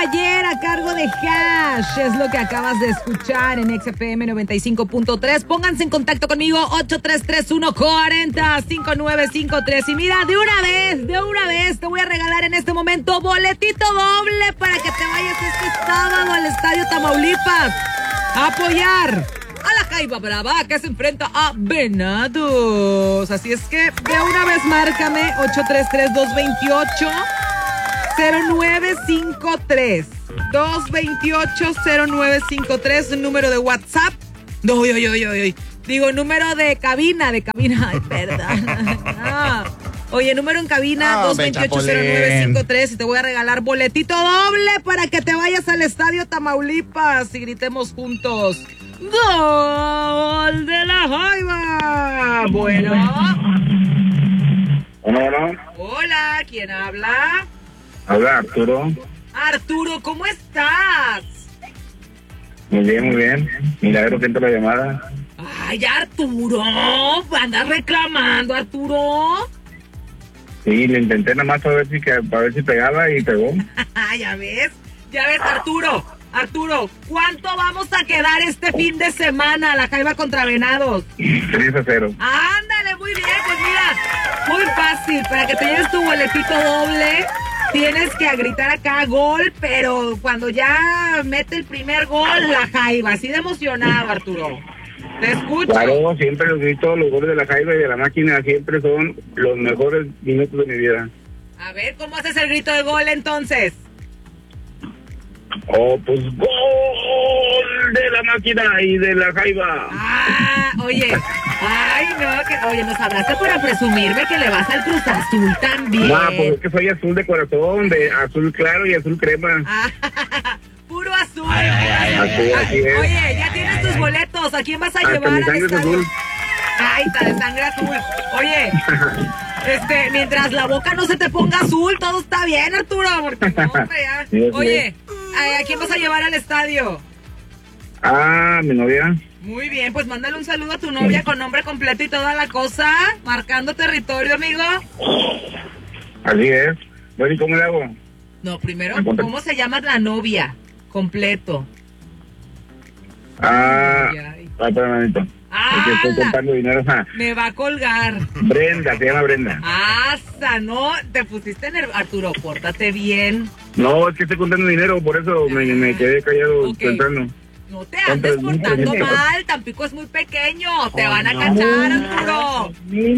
ayer a cargo de Hash. Es lo que acabas de escuchar en XFM 95.3. Pónganse en contacto conmigo 8331405953. Y mira, de una vez te voy a regalar en este momento boletito doble para que te vayas este sábado al Estadio Tamaulipas a apoyar a la Jaiba Brava, que se enfrenta a Venados. Así es que de una vez márcame 833-228-0953. 228-0953, número de WhatsApp. Digo, número de cabina. Ay, perdón. Oye, número en cabina, 228-0953, y te voy a regalar boletito doble para que te vayas al Estadio Tamaulipas y gritemos juntos: ¡Gol de la Jaiba! Bueno. Hola, ¿quién habla? Habla Arturo. Arturo, ¿cómo estás? Muy bien. Milagro que entra la llamada. Ay, Arturo, andas reclamando, Arturo. Sí, le intenté nada más para ver si pegaba y pegó. Ya ves, Arturo, ¿cuánto vamos a quedar este fin de semana la Jaiba contra Venados? 3-0. Ándale, muy bien, pues mira, muy fácil, para que te lleves tu boletito doble, tienes que gritar acá gol, pero cuando ya mete el primer gol, la Jaiba, así de emocionado, Arturo. Te escucho. Claro, siempre los gritos, los goles de la Jaiba y de la máquina siempre son los mejores minutos de mi vida. A ver, ¿cómo haces el grito de gol entonces? Oh, pues gol de la máquina y de la Jaiba. Oye, oye, nos hablaste para presumirme que le vas al Cruz Azul también. No, pues es que soy azul de corazón, de azul claro y azul crema. Puro azul. Así es. Oye, ya tienes tus boletos. ¿A quién vas a llevar al estadio? Azul. Ay, está de sangre azul. Oye, mientras la boca no se te ponga azul, todo está bien, Arturo. Porque no, hombre, ya. Sí, oye, ¿a quién vas a llevar al estadio? Mi novia. Muy bien, pues mándale un saludo a tu novia con nombre completo y toda la cosa, marcando territorio, amigo. Así es. Bueno, ¿y cómo le hago? No, primero, ¿cómo se llama la novia? Completo. Espérame. Porque estoy contando dinero. Me va a colgar. Brenda, se llama Brenda. No, te pusiste Arturo, pórtate bien. No, es que estoy contando dinero, por eso me quedé callado temprano. No te andes portando mal, Tampico es muy pequeño, te van a cachar, Arturo.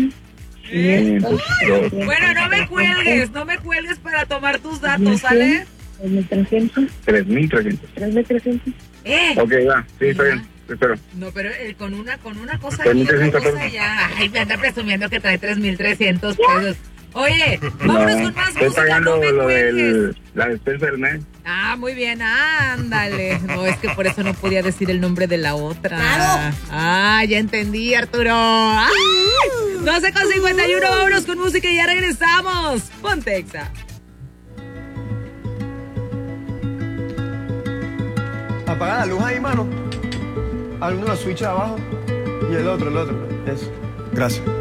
Bueno, no me cuelgues para tomar tus datos, ¿sale? 3.300. 3.300. Ok, va, sí, está bien, te espero. No, pero con una cosa y otra cosa ya. Ay, me anda presumiendo que trae 3.300 pesos. Oye, vámonos con más música. Estoy pagando la despensa del mes. Muy bien, ándale. No, es que por eso no podía decir el nombre de la otra. ¡Claro! Ya entendí, Arturo. 12:51, vámonos con música y ya regresamos. Ponte Exa. Apaga la luz ahí, mano. Alguno de los switches abajo y el otro. Eso. Gracias.